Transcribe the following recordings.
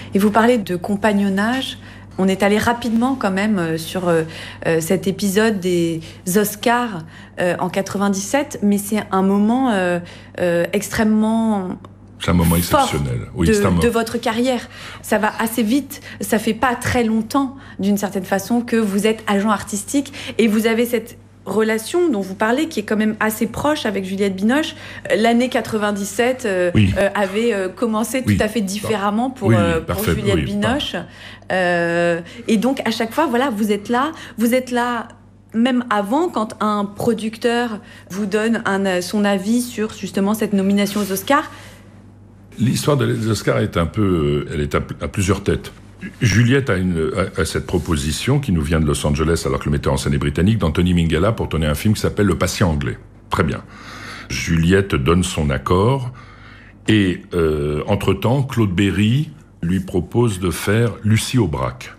Et vous parlez de compagnonnage. On est allé rapidement quand même sur cet épisode des Oscars en 97, mais c'est un moment extrêmement... C'est un moment exceptionnel. Oui, de votre carrière. Ça va assez vite. Ça fait pas très longtemps, d'une certaine façon, que vous êtes agent artistique et vous avez cette relation dont vous parlez qui est quand même assez proche avec Juliette Binoche. L'année 97 avait commencé tout à fait différemment pour Juliette Binoche. Et donc, à chaque fois, voilà, vous êtes là même avant, quand un producteur vous donne son avis sur justement cette nomination aux Oscars. L'histoire des Oscars est elle est à plusieurs têtes. Juliette a cette proposition qui nous vient de Los Angeles, alors que le metteur en scène est britannique, d'Anthony Minghella pour tourner un film qui s'appelle Le Patient anglais. Très bien. Juliette donne son accord et entre-temps, Claude Berry lui propose de faire Lucie Aubrac.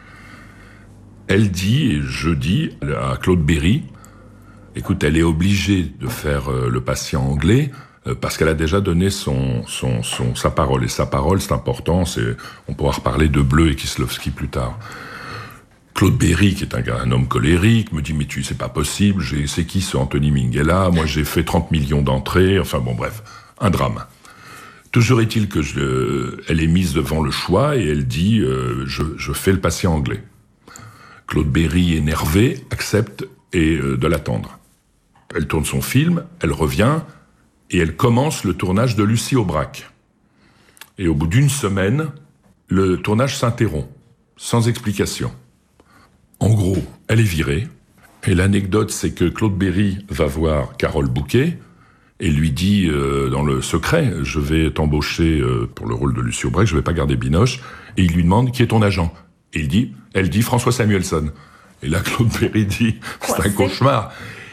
Elle dit, et je dis à Claude Berry, écoute, elle est obligée de faire Le Patient anglais, parce qu'elle a déjà donné sa parole. Et sa parole, c'est important, on pourra reparler de Bleu et Kieslowski plus tard. Claude Berry, qui est un homme colérique, me dit « Mais c'est pas possible, c'est qui ce Anthony Minghella ? Moi, j'ai fait 30 millions d'entrées. » Enfin bon, bref, un drame. Toujours est-il elle est mise devant le choix et elle dit « Je fais Le Patient anglais. » Claude Berry, énervé, accepte de l'attendre. Elle tourne son film, elle revient... Et elle commence le tournage de Lucie Aubrac. Et au bout d'une semaine, le tournage s'interrompt, sans explication. En gros, elle est virée. Et l'anecdote, c'est que Claude Berry va voir Carole Bouquet et lui dit, dans le secret, je vais t'embaucher pour le rôle de Lucie Aubrac, je vais pas garder Binoche. Et il lui demande, qui est ton agent ? Et elle dit François Samuelson. Et là, Claude Berry dit, c'est un cauchemar.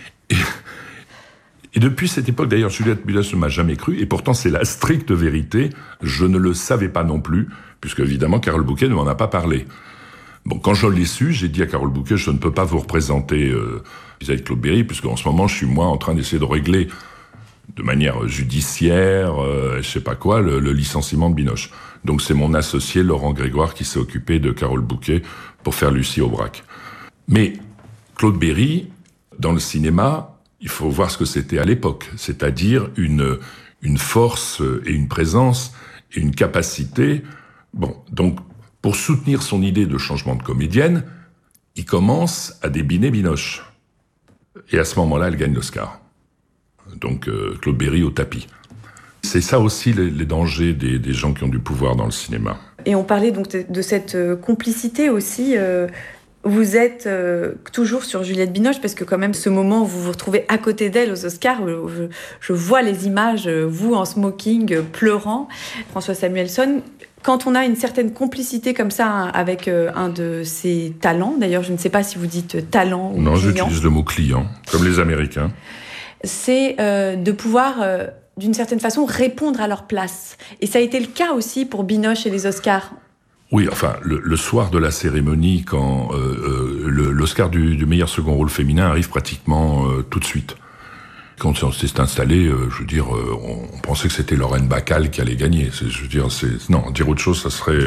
Et depuis cette époque, d'ailleurs, Juliette Binoche ne m'a jamais cru, et pourtant c'est la stricte vérité, je ne le savais pas non plus, puisque évidemment Carole Bouquet ne m'en a pas parlé. Bon, quand je l'ai su, j'ai dit à Carole Bouquet, je ne peux pas vous représenter vis-à-vis de Claude Berry, puisqu'en ce moment je suis moi en train d'essayer de régler de manière judiciaire, je sais pas quoi, le licenciement de Binoche. Donc c'est mon associé Laurent Grégoire qui s'est occupé de Carole Bouquet pour faire Lucie Aubrac. Mais Claude Berry, dans le cinéma, il faut voir ce que c'était à l'époque, c'est-à-dire une force et une présence et une capacité. Bon, donc, pour soutenir son idée de changement de comédienne, il commence à débiner Binoche. Et à ce moment-là, elle gagne l'Oscar. Donc, Claude Berry au tapis. C'est ça aussi les dangers des gens qui ont du pouvoir dans le cinéma. Et on parlait donc de cette complicité aussi... Vous êtes toujours sur Juliette Binoche, parce que quand même, ce moment où vous vous retrouvez à côté d'elle aux Oscars, je vois les images, vous en smoking, pleurant, François Samuelson. Quand on a une certaine complicité comme ça avec un de ses talents, d'ailleurs, je ne sais pas si vous dites talent ou client. Non, j'utilise le mot client, comme les Américains. C'est de pouvoir... d'une certaine façon, répondre à leur place. Et ça a été le cas aussi pour Binoche et les Oscars. Oui, enfin, le soir de la cérémonie, quand l'Oscar du meilleur second rôle féminin arrive pratiquement tout de suite. Quand on s'est installé, je veux dire, on pensait que c'était Lorraine Bacall qui allait gagner. Non, dire autre chose, ça serait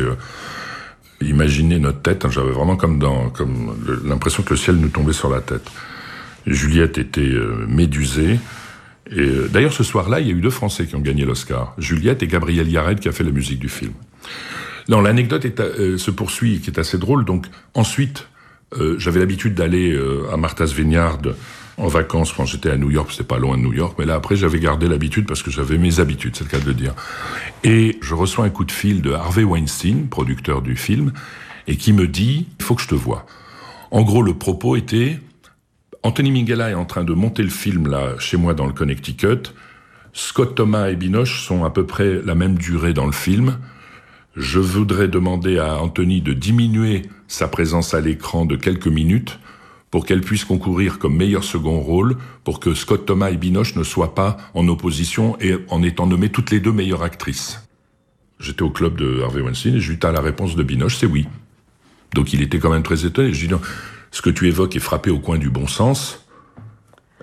imaginer notre tête. Hein, j'avais vraiment comme l'impression que le ciel nous tombait sur la tête. Juliette était médusée. Et d'ailleurs, ce soir-là, il y a eu 2 Français qui ont gagné l'Oscar. Juliette et Gabriel Yared, qui a fait la musique du film. Non, l'anecdote se poursuit, qui est assez drôle. Donc, ensuite, j'avais l'habitude d'aller à Martha's Vineyard en vacances quand j'étais à New York. C'était pas loin de New York, mais là, après, j'avais gardé l'habitude parce que j'avais mes habitudes, c'est le cas de le dire. Et je reçois un coup de fil de Harvey Weinstein, producteur du film, et qui me dit « Il faut que je te voie ». En gros, le propos était « Anthony Minghella est en train de monter le film, là, chez moi, dans le Connecticut. Scott Thomas et Binoche sont à peu près la même durée dans le film. Je voudrais demander à Anthony de diminuer sa présence à l'écran de quelques minutes pour qu'elle puisse concourir comme meilleur second rôle, pour que Scott Thomas et Binoche ne soient pas en opposition et en étant nommées toutes les 2 meilleures actrices. » J'étais au club de Harvey Weinstein et je lui dis « La réponse de Binoche, c'est oui. » Donc il était quand même très étonné. Je lui dis « Non, ce que tu évoques est frappé au coin du bon sens.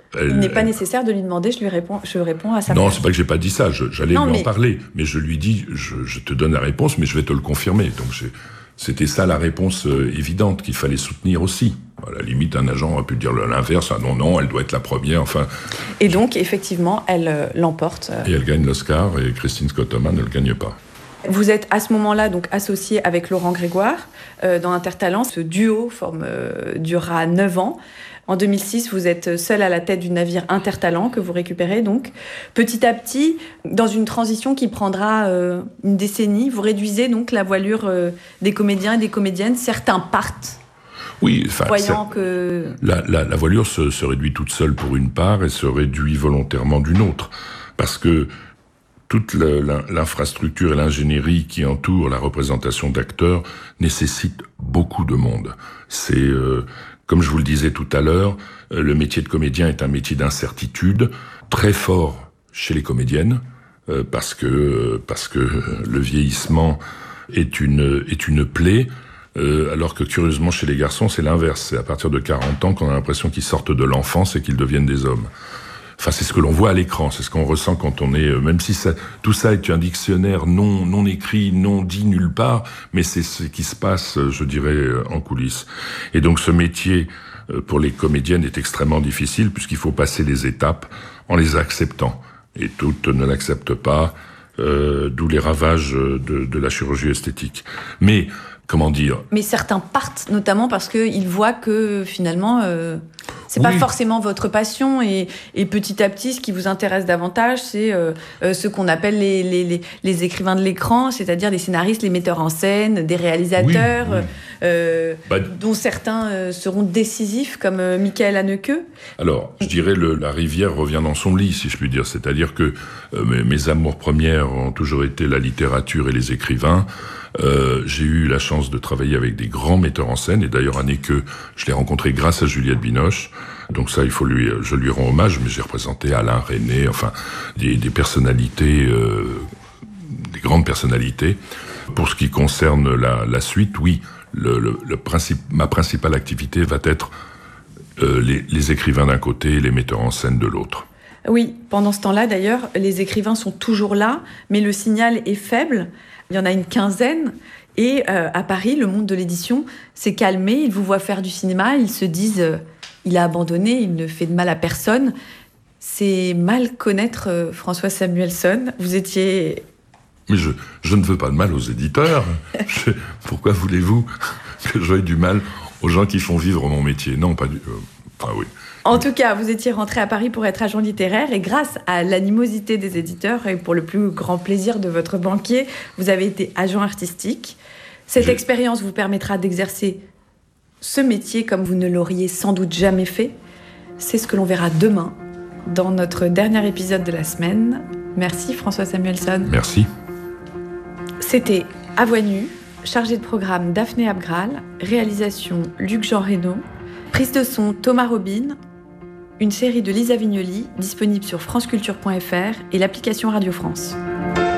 Il n'est pas nécessaire de lui demander, je réponds à sa place. Non, c'est pas que j'ai pas dit ça, j'allais lui en parler, mais je lui dis, je te donne la réponse, mais je vais te le confirmer. Donc c'était ça la réponse évidente qu'il fallait soutenir aussi. À la limite, un agent aurait pu dire l'inverse, non, elle doit être la première, enfin... Et donc, effectivement, elle l'emporte. Et elle gagne l'Oscar, et Christine Scott-Thomas ne le gagne pas. Vous êtes à ce moment-là donc associé avec Laurent Grégoire dans Intertalent. Ce duo durera 9 ans. En 2006, vous êtes seul à la tête du navire Intertalent que vous récupérez donc. Petit à petit, dans une transition qui prendra une décennie, vous réduisez donc la voilure des comédiens et des comédiennes. Certains partent. Oui, voyant que... La voilure se réduit toute seule pour une part et se réduit volontairement d'une autre. Parce que toute l'infrastructure et l'ingénierie qui entoure la représentation d'acteurs nécessite beaucoup de monde. C'est, comme je vous le disais tout à l'heure, le métier de comédien est un métier d'incertitude très fort chez les comédiennes, parce que le vieillissement est une plaie, alors que curieusement chez les garçons c'est l'inverse. C'est à partir de 40 ans qu'on a l'impression qu'ils sortent de l'enfance et qu'ils deviennent des hommes. Enfin, c'est ce que l'on voit à l'écran, c'est ce qu'on ressent quand on est... Même si tout ça est un dictionnaire non écrit, non dit nulle part, mais c'est ce qui se passe, je dirais, en coulisses. Et donc ce métier, pour les comédiennes, est extrêmement difficile, puisqu'il faut passer les étapes en les acceptant. Et toutes ne l'acceptent pas, d'où les ravages de la chirurgie esthétique. Mais, comment dire... Mais certains partent, notamment parce qu'ils voient que, finalement... C'est pas forcément votre passion et petit à petit, ce qui vous intéresse davantage, c'est ce qu'on appelle les écrivains de l'écran, c'est-à-dire des scénaristes, les metteurs en scène, des réalisateurs, dont certains seront décisifs, comme Michael Haneke. Alors, je dirais la rivière revient dans son lit, si je puis dire. C'est-à-dire que mes amours premières ont toujours été la littérature et les écrivains. J'ai eu la chance de travailler avec des grands metteurs en scène, et d'ailleurs Haneke, je l'ai rencontré grâce à Juliette Binoche, donc ça je lui rends hommage, mais j'ai représenté Alain Resnais, enfin des personnalités, des grandes personnalités. Pour ce qui concerne la suite, oui, ma principale activité va être les écrivains d'un côté et les metteurs en scène de l'autre. Oui, pendant ce temps-là d'ailleurs, les écrivains sont toujours là, mais le signal est faible. Il y en a une quinzaine. Et à Paris, le monde de l'édition s'est calmé. Ils vous voient faire du cinéma. Ils se disent il a abandonné, il ne fait de mal à personne. C'est mal connaître François Samuelsson. Vous étiez... Mais je ne veux pas de mal aux éditeurs. Pourquoi voulez-vous que j'aie du mal aux gens qui font vivre mon métier? Non, pas du... Enfin, oui. En tout cas, vous étiez rentré à Paris pour être agent littéraire et grâce à l'animosité des éditeurs et pour le plus grand plaisir de votre banquier, vous avez été agent artistique. Cette expérience vous permettra d'exercer ce métier comme vous ne l'auriez sans doute jamais fait. C'est ce que l'on verra demain dans notre dernier épisode de la semaine. Merci François Samuelsson. Merci. C'était À Voix Nue, chargé de programme Daphné Abgral, réalisation Luc-Jean Reynaud, prise de son Thomas Robin, une série de Lisa Vignoli disponible sur franceculture.fr et l'application Radio France.